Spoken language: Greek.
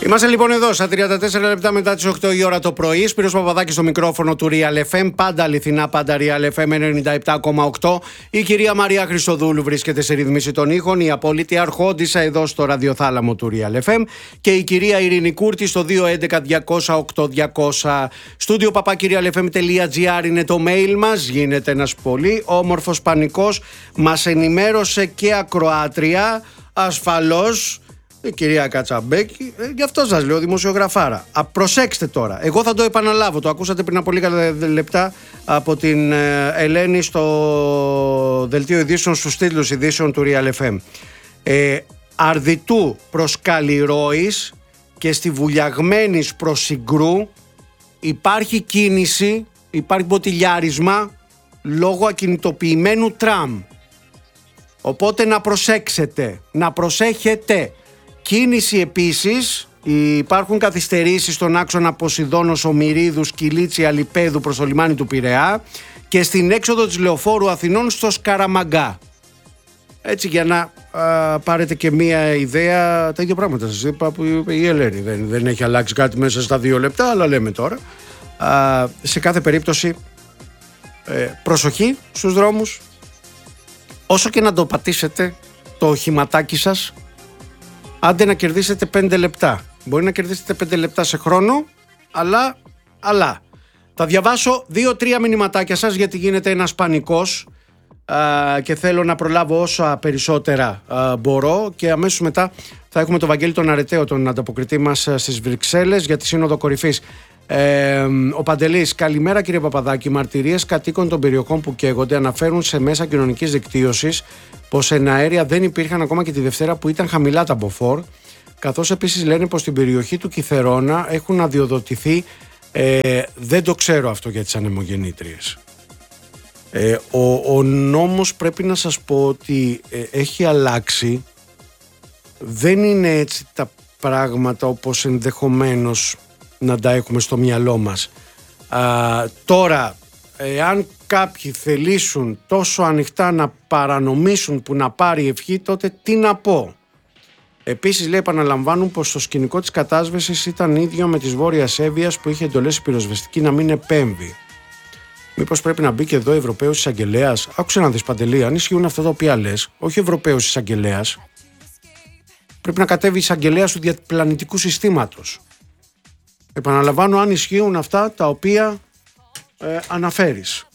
Είμαστε λοιπόν εδώ στα 34 λεπτά μετά τις 8 η ώρα το πρωί. Σπύρος Παπαδάκης στο μικρόφωνο του Real FM. Πάντα αληθινά, πάντα Real FM 97,8. Η κυρία Μαρία Χριστοδούλου βρίσκεται σε ρυθμίση των ήχων. Η απόλυτη αρχόντισσα εδώ στο ραδιοθάλαμο του Real FM. Και η κυρία Ειρήνη Κούρτη στο 211-200-8200. Στούντιο papakirialfm.gr είναι το mail μας. Γίνεται ένας πολύ όμορφος πανικός. Μας ενημέρωσε και ακροάτρια ασφαλώς. Η κυρία Κατσαμπέκη, γι' αυτό σας λέω δημοσιογραφάρα. Προσέξτε τώρα, εγώ θα το επαναλάβω, το ακούσατε πριν από λίγα λεπτά από την Ελένη στο δελτίο ειδήσεων, στους τίτλους ειδήσεων του Real FM. Αρδιτού προς Καλλιρόης και στη Βουλιαγμένης προς Συγκρού υπάρχει κίνηση, υπάρχει μποτιλιάρισμα λόγω ακινητοποιημένου τραμ. Οπότε να προσέξετε, να προσέχετε. Κίνηση επίσης, υπάρχουν καθυστερήσεις στον άξονα Ποσειδώνος Ομηρίδου Κιλίτσι Αλιπέδου προς το λιμάνι του Πειραιά και στην έξοδο της Λεωφόρου Αθηνών στο Σκαραμαγκά. Έτσι για να πάρετε και μία ιδέα, τα ίδια πράγματα σας είπα που είπε η Ελένη. Δεν έχει αλλάξει κάτι μέσα στα 2 λεπτά, αλλά λέμε τώρα. Σε κάθε περίπτωση προσοχή στους δρόμους. Όσο και να το πατήσετε το οχηματάκι σας, άντε να κερδίσετε 5 λεπτά. Μπορεί να κερδίσετε 5 λεπτά σε χρόνο, αλλά. Θα διαβάσω 2-3 μηνυματάκια σας γιατί γίνεται ένας πανικός και θέλω να προλάβω όσα περισσότερα μπορώ και αμέσως μετά θα έχουμε τον Βαγγέλη τον Αρεταίο, τον ανταποκριτή μας στις Βρυξέλλες για τη Σύνοδο Κορυφής. Ο Παντελής, καλημέρα κύριε Παπαδάκη. Μαρτυρίες κατοίκων των περιοχών που καίγονται αναφέρουν σε μέσα κοινωνικής δικτύωσης πως εναέρια δεν υπήρχαν ακόμα και τη Δευτέρα που ήταν χαμηλά τα μποφόρ, καθώς επίσης λένε πως στην περιοχή του Κιθερώνα έχουν αδειοδοτηθεί, δεν το ξέρω αυτό για τις ανεμογεννήτριες. Ο νόμος πρέπει να σας πω ότι έχει αλλάξει, δεν είναι έτσι τα πράγματα όπως ενδεχομένως να τα έχουμε στο μυαλό μας. Τώρα, εάν κάποιοι θελήσουν τόσο ανοιχτά να παρανομήσουν που να πάρει ευχή, τότε τι να πω. Επίσης, λέει, επαναλαμβάνουν πως το σκηνικό της κατάσβεσης ήταν ίδιο με της Βόρειας Εύβοιας που είχε εντολές η πυροσβεστική να μην επέμβει. Μήπως πρέπει να μπει και εδώ Ευρωπαίος Εισαγγελέας? Άκουσε να δεις, Παντελή, αν ισχύουν αυτά τα οποία λες, όχι Ευρωπαίος Εισαγγελέας, πρέπει να κατέβει η Εισαγγελέας του διαπλανητικού συστήματος. Επαναλαμβάνω, αν ισχύουν αυτά τα οποία αναφέρεις.